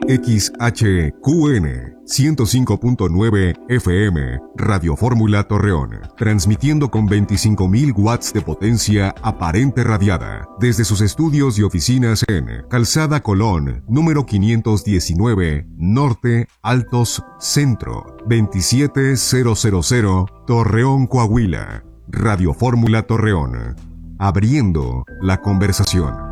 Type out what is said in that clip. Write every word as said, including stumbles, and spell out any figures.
X H Q N ciento cinco punto nueve F M, Radio Fórmula Torreón, transmitiendo con veinticinco mil watts de potencia aparente radiada, desde sus estudios y oficinas en Calzada Colón, número quinientos diecinueve, Norte, Altos, Centro, veintisiete mil, Torreón, Coahuila. Radio Fórmula Torreón, abriendo la conversación.